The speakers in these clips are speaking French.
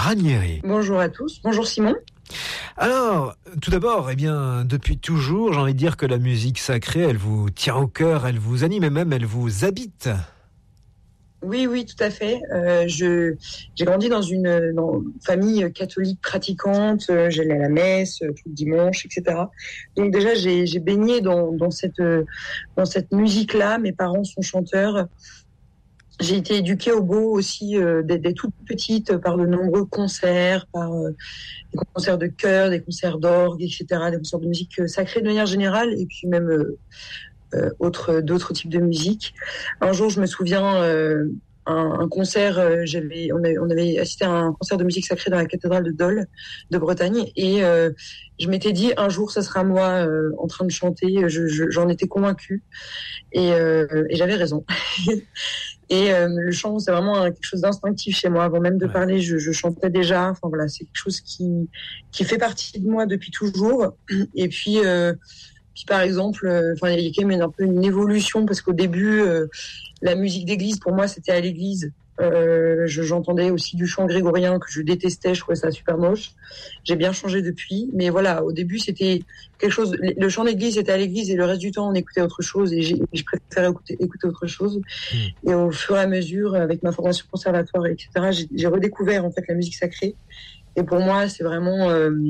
Ranieri. Bonjour à tous, bonjour Simon. Alors, tout d'abord, depuis toujours, j'ai envie de dire que la musique sacrée, elle vous tient au cœur, elle vous anime et même elle vous habite. Oui, tout à fait. J'ai grandi dans une famille catholique pratiquante. J'allais à la messe tout le dimanche, etc. Donc déjà, j'ai baigné dans cette musique-là. Mes parents sont chanteurs. J'ai été éduquée au beau aussi dès toute petite par de nombreux concerts, par des concerts de chœur, des concerts d'orgue, etc., des concerts de musique sacrée de manière générale, et puis même d'autres types de musique. Un jour, je me souviens, un concert, on avait assisté à un concert de musique sacrée dans la cathédrale de Dole, de Bretagne, et je m'étais dit, un jour, ça sera moi en train de chanter. J'en étais convaincue, et j'avais raison. Et le chant, c'est vraiment quelque chose d'instinctif chez moi. Avant même de parler, je chantais déjà. Enfin voilà, c'est quelque chose qui fait partie de moi depuis toujours. Et puis par exemple, il y a quand même un peu une évolution, parce qu'au début, la musique d'église, pour moi, c'était à l'église. J'entendais aussi du chant grégorien que je détestais, je trouvais ça super moche. J'ai bien changé depuis, mais voilà, au début c'était quelque chose. Le chant d'église était à l'église et le reste du temps on écoutait autre chose, et je préférais écouter autre chose. Et au fur et à mesure, avec ma formation conservatoire, etc., j'ai redécouvert en fait la musique sacrée. Et pour moi, c'est vraiment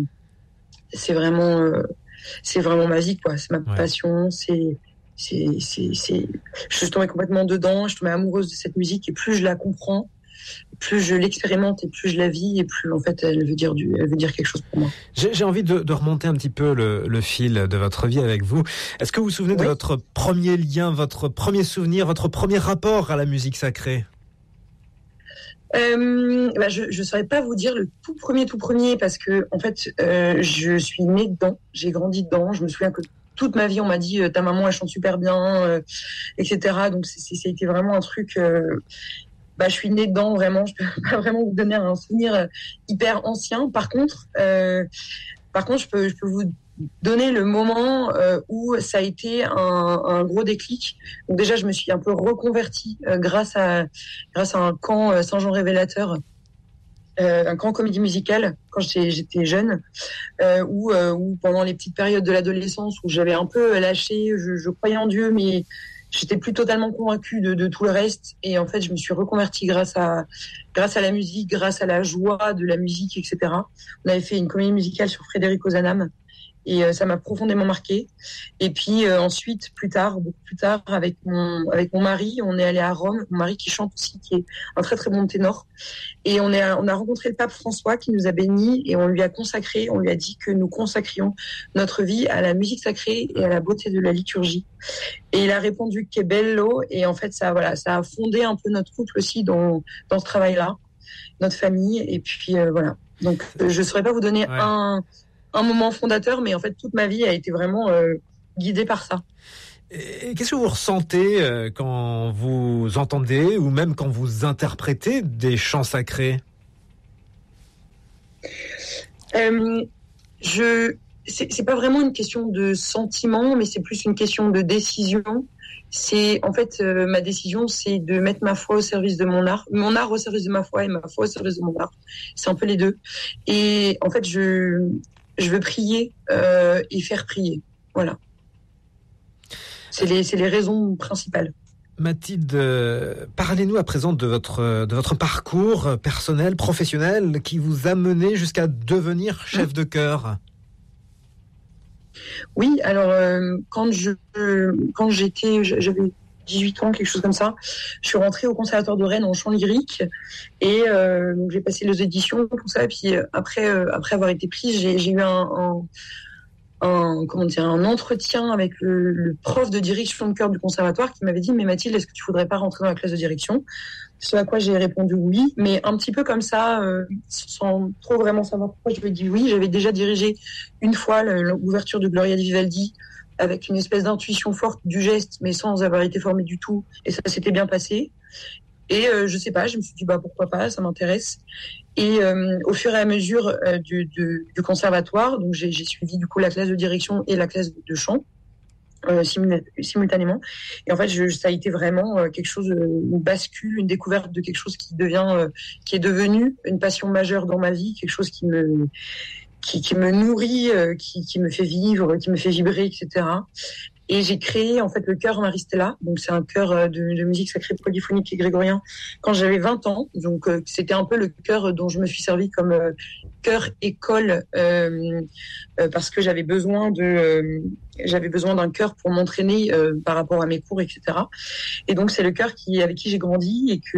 ma vie, quoi. C'est ma passion. Je suis tombée complètement dedans, je suis tombée amoureuse de cette musique, et plus je la comprends, plus je l'expérimente, et plus je la vis, et plus en fait elle veut dire quelque chose pour moi. J'ai envie de remonter un petit peu le fil de votre vie avec vous. Est-ce que vous vous souvenez de votre premier lien, votre premier souvenir, votre premier rapport à la musique sacrée ? Je saurais pas vous dire le tout premier, parce que en fait je suis née dedans, j'ai grandi dedans. Je me souviens que toute ma vie on m'a dit ta maman elle chante super bien, etc. Donc ça a été vraiment un truc. Je suis née dedans, vraiment. Je peux pas vraiment vous donner un souvenir hyper ancien. Par contre, je peux vous donner le moment où ça a été un gros déclic. Donc déjà, je me suis un peu reconvertie grâce à un camp Saint-Jean Révélateur, un camp comédie musicale quand j'étais jeune, où pendant les petites périodes de l'adolescence où j'avais un peu lâché, je croyais en Dieu, mais j'étais plus totalement convaincue de tout le reste. Et en fait, je me suis reconvertie grâce à la musique, grâce à la joie de la musique, etc. On avait fait une comédie musicale sur Frédéric Ozanam, et ça m'a profondément marquée. Et puis ensuite, beaucoup plus tard, avec mon mari, on est allé à Rome. Mon mari qui chante aussi, qui est un très très bon ténor. Et on a rencontré le pape François, qui nous a bénis, et on lui a dit que nous consacrions notre vie à la musique sacrée et à la beauté de la liturgie. Et il a répondu que bello. Et en fait, ça a fondé un peu notre couple aussi dans ce travail-là, notre famille. Et puis voilà. Donc je saurais pas vous donner un moment fondateur, mais en fait toute ma vie a été vraiment guidée par ça. Et qu'est-ce que vous ressentez quand vous entendez ou même quand vous interprétez des chants sacrés ? C'est pas vraiment une question de sentiment, mais c'est plus une question de décision. C'est en fait ma décision, c'est de mettre ma foi au service de mon art au service de ma foi, et ma foi au service de mon art. C'est un peu les deux. Et en fait, je veux prier et faire prier. Voilà. C'est les raisons principales. Mathilde, parlez-nous à présent de votre parcours personnel, professionnel, qui vous a mené jusqu'à devenir chef de chœur. Oui, alors quand j'avais 18 ans, quelque chose comme ça, je suis rentrée au Conservatoire de Rennes en chant lyrique, et donc j'ai passé les auditions, tout ça, et puis après avoir été prise, j'ai eu un entretien avec le prof de direction de chœur du conservatoire, qui m'avait dit: mais Mathilde, est-ce que tu voudrais pas rentrer dans la classe de direction? Ce à quoi j'ai répondu oui, mais un petit peu comme ça, sans trop vraiment savoir pourquoi je lui ai dit oui. J'avais déjà dirigé une fois l'ouverture de Gloria di Vivaldi, avec une espèce d'intuition forte du geste, mais sans avoir été formée du tout, et ça s'était bien passé. Et je sais pas, je me suis dit pourquoi pas, ça m'intéresse. Et au fur et à mesure du conservatoire, donc j'ai suivi du coup la classe de direction et la classe de chant. simultanément. Et en fait, ça a été vraiment quelque chose, une bascule, une découverte de quelque chose qui est devenu une passion majeure dans ma vie, quelque chose qui me nourrit, qui me fait vivre, qui me fait vibrer, etc. Et j'ai créé en fait le chœur Maristella, donc c'est un chœur de musique sacrée polyphonique et grégorien quand j'avais 20 ans. Donc c'était un peu le chœur dont je me suis servi comme chœur école parce que j'avais besoin d'un chœur pour m'entraîner par rapport à mes cours, etc. Et donc c'est le chœur avec qui j'ai grandi et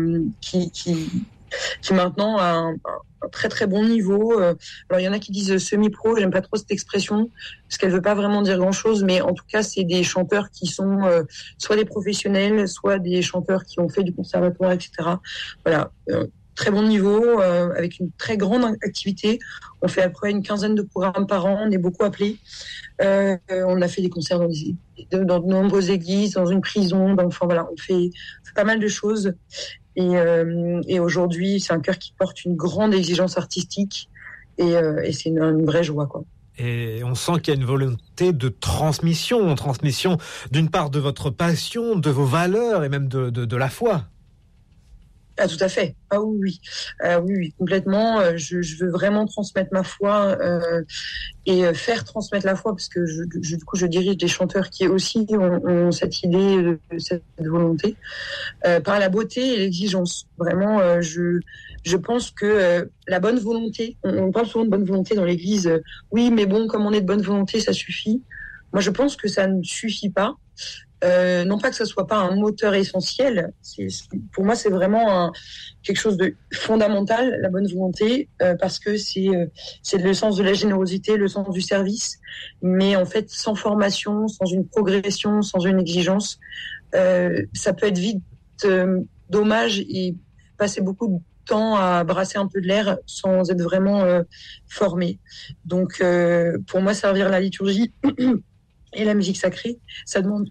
qui maintenant a un très très bon niveau. Alors il y en a qui disent semi-pro, j'aime pas trop cette expression parce qu'elle veut pas vraiment dire grand-chose, mais en tout cas c'est des chanteurs qui sont soit des professionnels, soit des chanteurs qui ont fait du conservatoire, etc. Voilà, très bon niveau, avec une très grande activité. On fait à peu près une quinzaine de programmes par an, on est beaucoup appelés. On a fait des concerts dans de nombreuses églises, dans une prison, enfin voilà, on fait pas mal de choses. Et aujourd'hui, c'est un chœur qui porte une grande exigence artistique et c'est une vraie joie, quoi. Et on sent qu'il y a une volonté de transmission d'une part de votre passion, de vos valeurs et même de la foi. Ah, tout à fait. Ah oui, oui, complètement. Je veux vraiment transmettre ma foi et faire transmettre la foi parce que du coup, je dirige des chanteurs qui aussi ont cette idée, cette volonté par la beauté et l'exigence. Vraiment, je pense que la bonne volonté, on parle souvent de bonne volonté dans l'Église. Oui, mais bon, comme on est de bonne volonté, ça suffit. Moi, je pense que ça ne suffit pas. Non pas que ça soit pas un moteur essentiel, pour moi c'est vraiment quelque chose de fondamental, la bonne volonté, parce que c'est le sens de la générosité, le sens du service, mais en fait sans formation, sans une progression, sans une exigence, ça peut être vite dommage et passer beaucoup de temps à brasser un peu de l'air sans être vraiment formé. Donc pour moi servir la liturgie et la musique sacrée, ça demande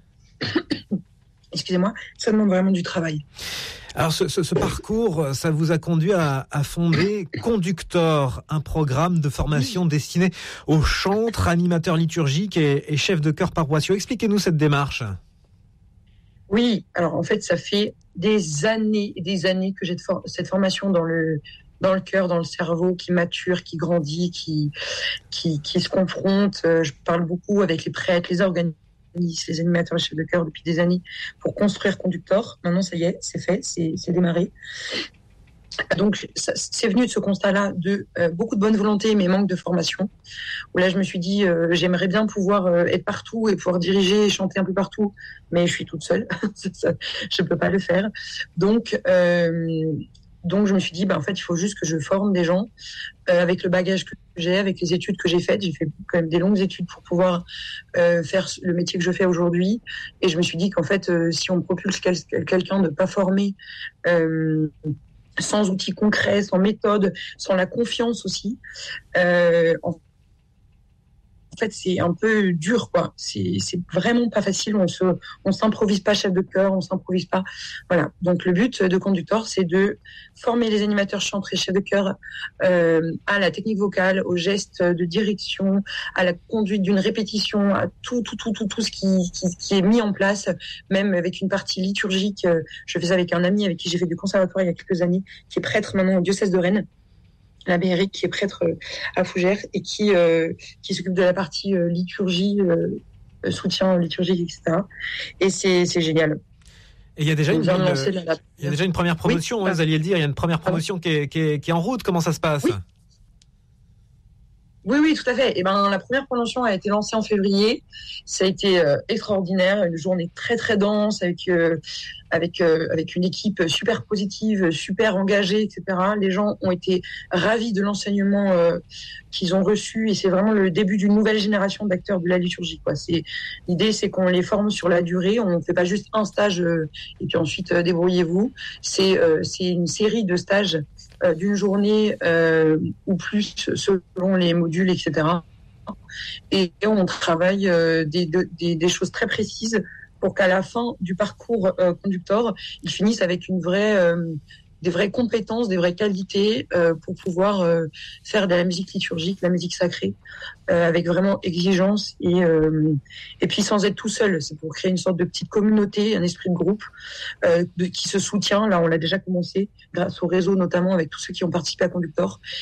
ça demande vraiment du travail. Alors ce parcours, ça vous a conduit à fonder Conductor, un programme de formation destiné aux chantres, animateurs liturgiques et chefs de chœur paroissiaux. Expliquez-nous cette démarche. Oui, alors en fait ça fait des années et des années que j'ai cette formation dans le cœur, dans le cerveau, qui mature, qui grandit, qui se confronte. Je parle beaucoup avec les prêtres, les organismes, les animateurs, les chefs de chœur depuis des années pour construire Conductor. Maintenant, ça y est, c'est fait, c'est démarré. Donc, c'est venu de ce constat-là de beaucoup de bonne volonté, mais manque de formation. Où là, je me suis dit, j'aimerais bien pouvoir être partout et pouvoir diriger et chanter un peu partout, mais je suis toute seule. Je peux pas le faire. Donc, je me suis dit, en fait, il faut juste que je forme des gens avec le bagage que j'ai, avec les études que j'ai faites. J'ai fait quand même des longues études pour pouvoir faire le métier que je fais aujourd'hui. Et je me suis dit qu'en fait, si on propulse quelqu'un de pas formé, sans outils concrets, sans méthode, sans la confiance aussi, en fait, c'est un peu dur, quoi. C'est vraiment pas facile. On s'improvise pas chef de chœur, on s'improvise pas. Voilà. Donc, le but de Conductor, c'est de former les animateurs chantres et chefs de chœur à la technique vocale, aux gestes de direction, à la conduite d'une répétition, à tout ce qui est mis en place, même avec une partie liturgique. Je fais ça avec un ami avec qui j'ai fait du conservatoire il y a quelques années, qui est prêtre maintenant au diocèse de Rennes. L'abbé Eric, qui est prêtre à Fougères et qui s'occupe de la partie liturgie, soutien liturgique, etc. Et c'est génial. Et il y a déjà une première promotion, vous alliez le dire, il y a une première promotion qui est en route. Comment ça se passe ? Oui, tout à fait. Et la première promotion a été lancée en février. Ça a été extraordinaire, une journée très très dense avec une équipe super positive, super engagée, etc. Les gens ont été ravis de l'enseignement qu'ils ont reçu et c'est vraiment le début d'une nouvelle génération d'acteurs de la liturgie, quoi. L'idée, c'est qu'on les forme sur la durée. On ne fait pas juste un stage et puis ensuite débrouillez-vous. C'est une série de stages d'une journée ou plus selon les modules, etc. Et on travaille des choses très précises pour qu'à la fin du parcours Conductor, ils finissent avec une vraie des vraies compétences, des vraies qualités pour pouvoir faire de la musique liturgique, de la musique sacrée, avec vraiment exigence et puis sans être tout seul. C'est pour créer une sorte de petite communauté, un esprit de groupe qui se soutient. Là, on l'a déjà commencé grâce au réseau, notamment avec tous ceux qui ont participé à Conductor.